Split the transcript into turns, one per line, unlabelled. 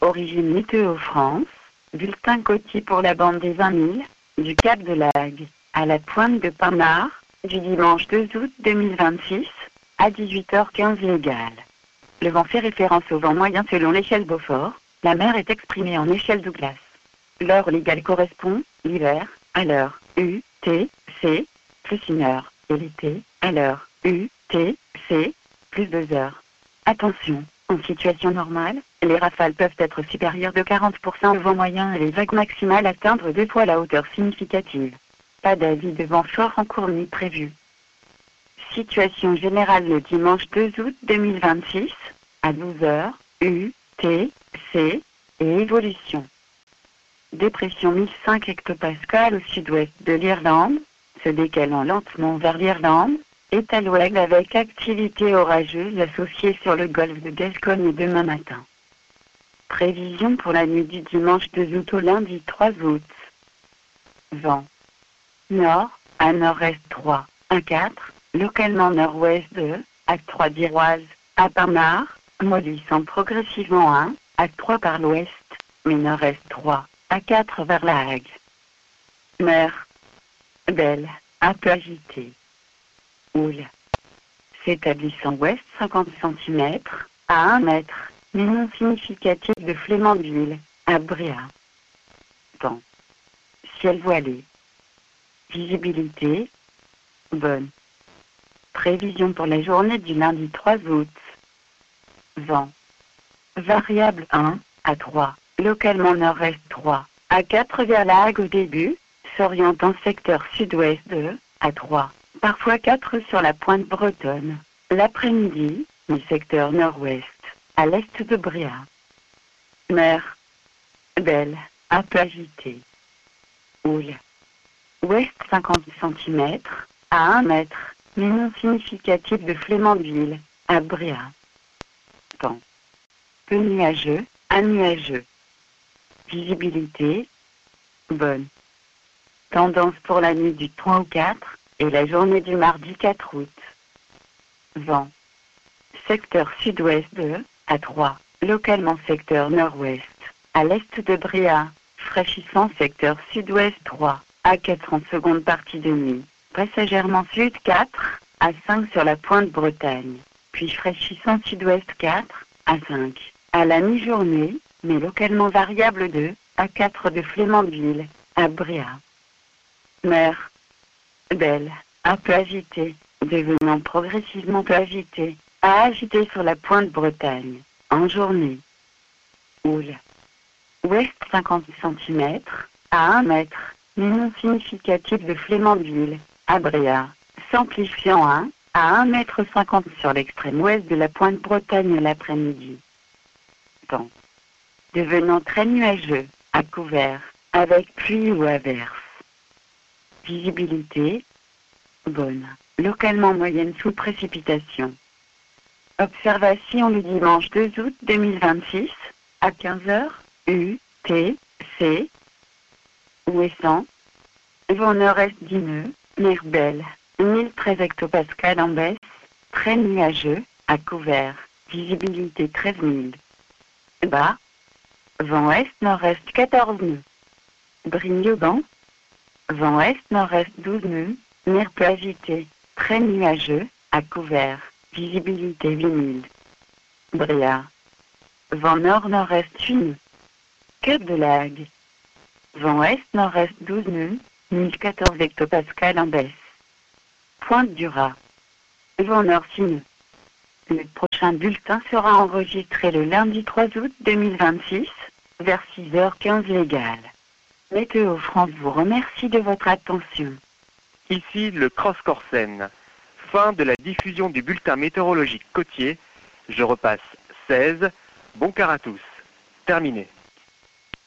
Origine Météo France, bulletin côtier pour la bande des 20 000, du Cap de l'Agde, à la pointe de Pinard, du dimanche 2 août 2026, à 18h15 légal. Le vent fait référence au vent moyen selon l'échelle Beaufort, la mer est exprimée en échelle Douglas. L'heure légale correspond, l'hiver, à l'heure UTC, plus 1 heure, et l'été, à l'heure UTC, plus 2 heures. Attention, en situation normale, les rafales peuvent être supérieures de 40% au vent moyen et les vagues maximales atteindre 2 fois la hauteur significative. Pas d'avis de vent fort en cours ni prévu. Situation générale le dimanche 2 août 2026, à 12h, UTC, et évolution. Dépression 1005 hectopascales au sud-ouest de l'Irlande, se décalant lentement vers l'Irlande, est à l'ouest avec activité orageuse associée sur le golfe de Gascogne demain matin. Prévision pour la nuit du dimanche 2 août au lundi 3 août. Vent. Nord, à nord-est 3, à 4, localement nord-ouest 2, à 3 d'Iroise, à Pinard, mollissant progressivement 1, à 3 par l'ouest, mais nord-est 3, à 4 vers la Hague. Mer. Belle, un peu agitée. Houle. S'établissant ouest 50 cm, à 1 mètre, mais non significatif de Flémandville, à Bréa. Temps. Ciel voilé. Visibilité. Bonne. Prévision pour la journée du lundi 3 août. Vent. Variable 1, à 3, localement nord-est 3, à 4 vers la Hague au début, s'orientant secteur sud-ouest 2, à 3, parfois 4 sur la pointe bretonne. L'après-midi, le secteur nord-ouest, à l'est de Bréa. Mer. Belle, un peu agitée. Houle. Ouest 50 cm, à 1 mètre, mais non significatif de Flémandville, à Bréa. Temps. Peu nuageux, à nuageux. Visibilité. Bonne. Tendance pour la nuit du 3 au 4 et la journée du mardi 4 août. Vent. Secteur sud-ouest 2, à 3, localement secteur nord-ouest, à l'est de Bréa, fraîchissant secteur sud-ouest 3, à 4 en seconde partie de nuit, passagèrement sud 4, à 5 sur la pointe Bretagne, puis fraîchissant sud-ouest 4, à 5, à la mi-journée, mais localement variable 2, à 4 de Flémandville, à Bréa. Mer. Belle, un peu agitée, devenant progressivement peu agitée, à agiter sur la pointe Bretagne, en journée. Houle. Ouest 50 cm, à 1 mètre, mais non significatif de Flémandville, à Bréa, s'amplifiant 1, à 1,50 m sur l'extrême ouest de la pointe Bretagne l'après-midi. Temps. Devenant très nuageux, à couvert, avec pluie ou averse. Visibilité. Bonne, localement moyenne sous précipitation. Observation le dimanche 2 août 2026, à 15h, UTC. Ouessant. Vent nord-est 10 nœuds, mer belle, 1013 hectopascales en baisse, très nuageux, à couvert, visibilité 13 000. Bas. Vent est-nord-est 14 nœuds. Brignogan. Vent est-nord-est 12 nœuds, mer peu agitée, très nuageux, à couvert, visibilité 8000. Bréa. Vent nord-nord-est 8 nœuds. Cap de l'Agde. Vent est-nord-est 12 nœuds, 1014 hectopascales en baisse. Pointe du Raz. Vent nord 6 nœuds. Le prochain bulletin sera enregistré le lundi 3 août 2026, vers 6h15 légal. Météo France vous remercie de votre attention.
Ici le Cross Corsen. Fin de la diffusion du bulletin météorologique côtier. Je repasse 16. Bon quart à tous. Terminé.